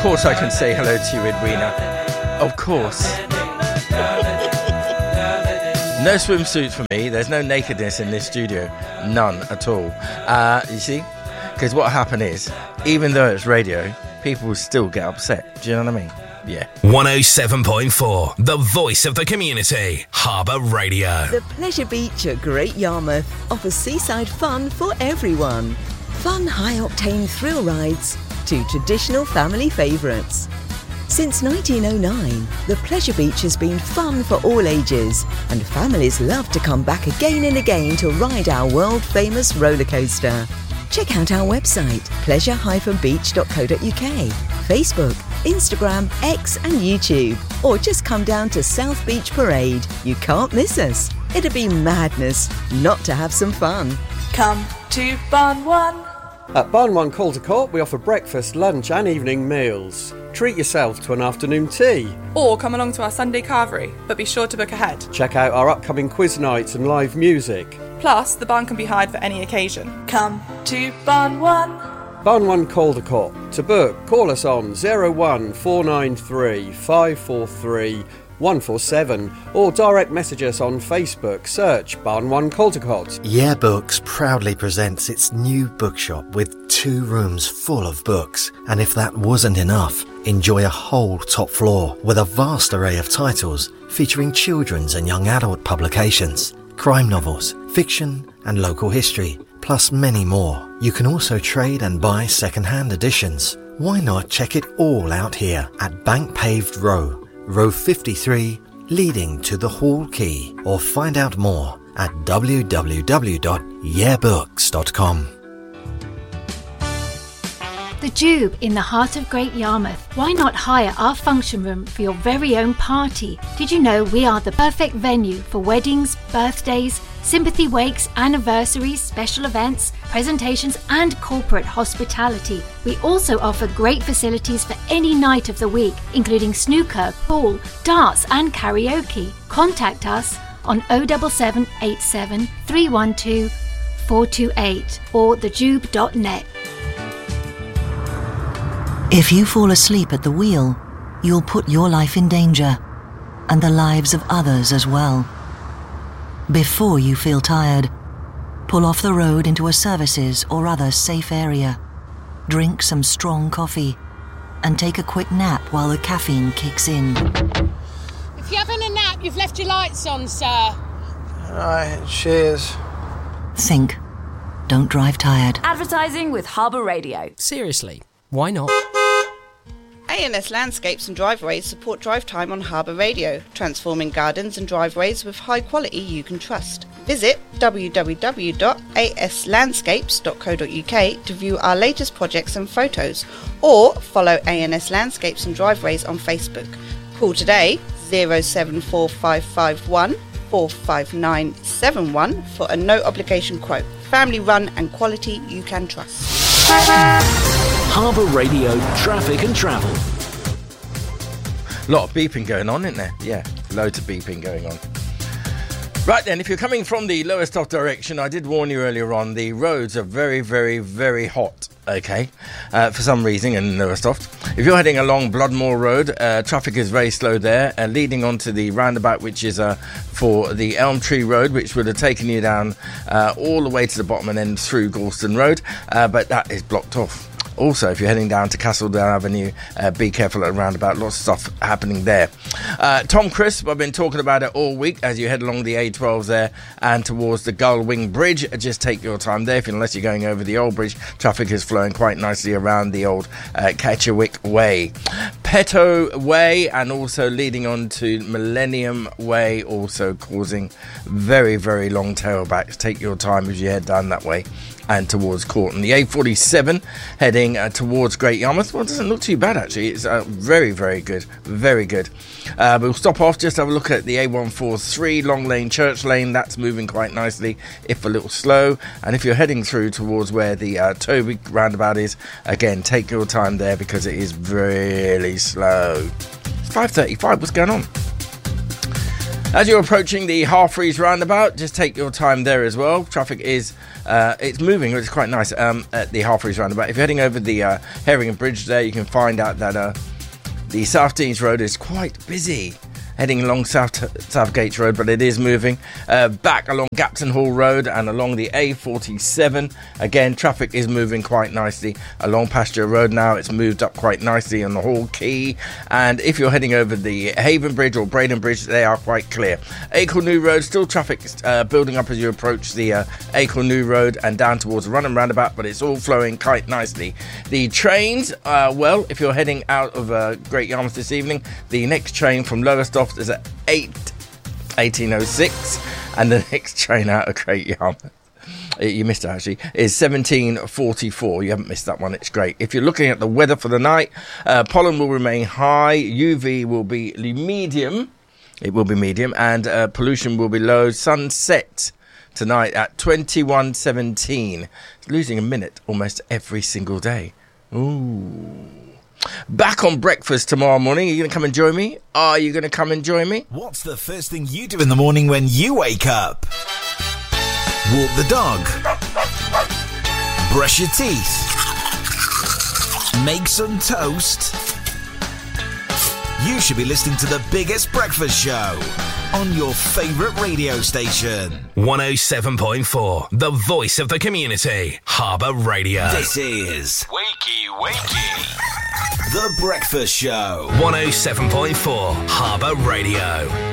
course I can say hello to you, Edwina. Of course. No swimsuits for me. There's no nakedness in this studio. None at all. You see? Because what happened is, even though it's radio, people will still get upset. Do you know what I mean? Yeah. 107.4, the voice of the community. Harbour Radio. The Pleasure Beach at Great Yarmouth offers seaside fun for everyone. Fun high-octane thrill rides to traditional family favourites. Since 1909, the Pleasure Beach has been fun for all ages, and families love to come back again and again to ride our world-famous roller coaster. Check out our website, pleasure-beach.co.uk, Facebook, Instagram, X and YouTube, or just come down to South Beach Parade. You can't miss us. It'd be madness not to have some fun. Come to Barn One. At Barn One Calder Court, we offer breakfast, lunch and evening meals. Treat yourself to an afternoon tea. Or come along to our Sunday carvery, but be sure to book ahead. Check out our upcoming quiz nights and live music. Plus, the barn can be hired for any occasion. Come to Barn One. Barn One Calder Court. To book, call us on 01493 543 147 or direct message us on Facebook. Search Barn One Caldecott. Yeah Books proudly presents its new bookshop with 2 rooms full of books. And if that wasn't enough, enjoy a whole top floor with a vast array of titles featuring children's and young adult publications, crime novels, fiction and local history, plus many more. You can also trade and buy second-hand editions. Why not check it all out here at Bank Paved Row, Row 53, leading to the Hall Quay, or find out more at www.yeahbooks.com. The Jube in the heart of Great Yarmouth. Why not hire our function room for your very own party? Did you know we are the perfect venue for weddings, birthdays, sympathy wakes, anniversaries, special events, presentations and corporate hospitality. We also offer great facilities for any night of the week, including snooker, pool, darts and karaoke. Contact us on 07787 312 428 or thejube.net. If you fall asleep at the wheel, you'll put your life in danger, and the lives of others as well. Before you feel tired, pull off the road into a services or other safe area. Drink some strong coffee, and take a quick nap while the caffeine kicks in. If you're having a nap, you've left your lights on, sir. Alright, cheers. Think. Don't drive tired. Advertising with Harbour Radio. Seriously, why not? A&S Landscapes and Driveways support drive time on Harbour Radio, transforming gardens and driveways with high quality you can trust. Visit www.aslandscapes.co.uk to view our latest projects and photos, or follow A&S Landscapes and Driveways on Facebook. Call today 074551 45971 for a no obligation quote. Family run and quality you can trust. Harbour Radio Traffic and Travel. A lot of beeping going on, isn't there? Yeah, loads of beeping going on. Right then, if you're coming from the Lowestoft direction, I did warn you earlier on, the roads are very, very, very hot, okay, for some reason in Lowestoft. If you're heading along Bloodmoor Road, traffic is very slow there, leading on to the roundabout, which is for the Elm Tree Road, which would have taken you down all the way to the bottom and then through Galston Road, but that is blocked off. Also, if you're heading down to Castledale Avenue, be careful at the roundabout. Lots of stuff happening there. Tom Crisp, I've been talking about it all week as you head along the A12s there and towards the Gullwing Bridge. Just take your time there. Unless you're going over the old bridge, traffic is flowing quite nicely around the old Catcherwick Way. Petto Way and also leading on to Millennium Way, also causing very, very long tailbacks. Take your time as you head down that way and towards Corton. The A47 heading towards Great Yarmouth. Well, it doesn't look too bad actually. It's very, very good. Very good. We'll stop off, just have a look at the A143 Long Lane Church Lane. That's moving quite nicely, if a little slow. And if you're heading through towards where the Toby roundabout is, again, take your time there because it is really slow. It's 5:35. What's going on? As you're approaching the Halfreeze roundabout, just take your time there as well. Traffic is It's moving, it's quite nice at the Halfreys roundabout. If you're heading over the Herringham Bridge there, you can find out that the South Deans Road is quite busy. Heading along South Gates Road, but it is moving back along Gapton Hall Road and along the A47. Again, traffic is moving quite nicely along Pasture Road now. It's moved up quite nicely on the Hall Quay. And if you're heading over the Haven Bridge or Braden Bridge, they are quite clear. Acle New Road, still traffic building up as you approach the Acle New Road and down towards the Runham Roundabout, but it's all flowing quite nicely. The trains, well, if you're heading out of Great Yarmouth this evening, the next train from Lowestoft is at 18:06, and the next train out of Great Yarmouth, you missed it actually, is 17:44. You haven't missed that one, it's great. If you're looking at the weather for the night, pollen will remain high, UV will be medium, it will be medium, and pollution will be low. Sunset tonight at 21:17. It's losing a minute almost every single day. Ooh. Back on breakfast tomorrow morning. Are you going to come and join me? Are you going to come and join me? What's the first thing you do in the morning when you wake up? Walk the dog. Brush your teeth. Make some toast. You should be listening to the biggest breakfast show on your favourite radio station. 107.4, the voice of the community. Harbour Radio. This is Wakey Wakey, the breakfast show. 107.4, Harbour Radio.